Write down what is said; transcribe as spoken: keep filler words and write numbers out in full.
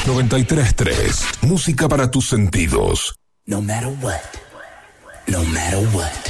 noventa y tres tres. Música para tus sentidos. No matter what. No matter what.